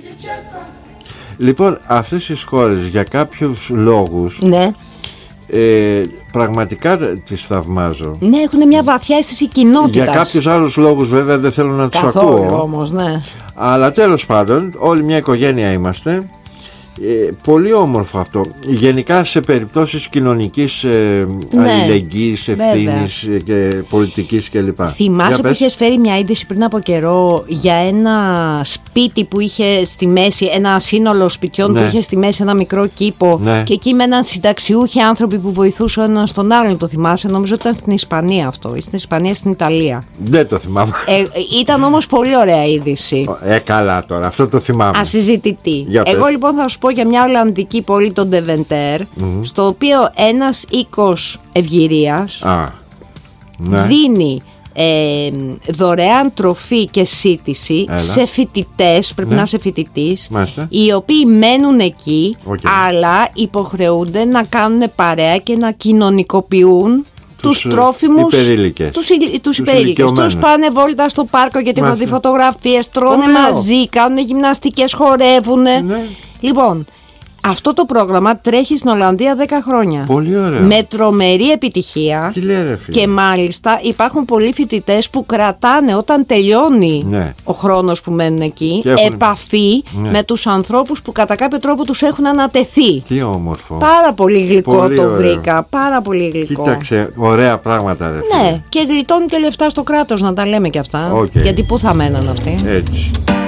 Λοιπόν, αυτές τις χώρες για κάποιους λόγους, Ναι. Πραγματικά τις θαυμάζω. Ναι, έχουν μια βαθιά αίσθηση κοινότητας. Για κάποιους άλλους λόγους βέβαια δεν θέλω να τους ακούω όμως, ναι. Αλλά τέλος πάντων όλοι μια οικογένεια είμαστε. Πολύ όμορφο αυτό. Γενικά σε περιπτώσεις κοινωνικής αλληλεγγύης, ευθύνης και πολιτικής κλπ. Θυμάσαι που είχες φέρει μια είδηση πριν από καιρό για ένα σπίτι που είχε στη μέση, ένα σύνολο σπιτιών, ναι, που είχε στη μέση ένα μικρό κήπο, ναι, και εκεί με έναν συνταξιούχοι άνθρωποι που βοηθούσαν έναν στον άλλον. Το θυμάσαι? Νομίζω ότι ήταν στην Ισπανία αυτό, ή στην Ισπανία, στην Ιταλία. Δεν το θυμάμαι. Ήταν όμως πολύ ωραία είδηση. Καλά τώρα, αυτό το θυμάμαι. Ασυζητητή. Εγώ λοιπόν θα σου πω για μια Ολλανδική πόλη, τον Ντεβεντέρ, στο οποίο ένας οίκος ευγυρίας δίνει δωρεάν τροφή και σύτηση σε φοιτητές, πρέπει να είσαι φοιτητής, οι οποίοι μένουν εκεί, αλλά υποχρεούνται να κάνουν παρέα και να κοινωνικοποιούν τους τρόφιμους, τους υπερήλικες. Τους πάνε βόλτα στο πάρκο γιατί έχουν δει φωτογραφίες, τρώνε μαζί, κάνουν γυμναστικές, χορεύουν. Λοιπόν, αυτό το πρόγραμμα τρέχει στην Ολλανδία 10 χρόνια. Πολύ ωραία. Με τρομερή επιτυχία. Και μάλιστα υπάρχουν πολλοί φοιτητές που κρατάνε όταν τελειώνει ο χρόνος που μένουν εκεί επαφή με τους ανθρώπους που κατά κάποιο τρόπο τους έχουν ανατεθεί. Τι όμορφο. Πάρα πολύ γλυκό πολύ το βρήκα. Πάρα πολύ γλυκό. Κοίταξε, ωραία πράγματα ρε φίλε. Ναι, και γλιτώνουν και λεφτά στο κράτος, να τα λέμε και αυτά. Γιατί πού θα μέναν αυτοί. Έτσι.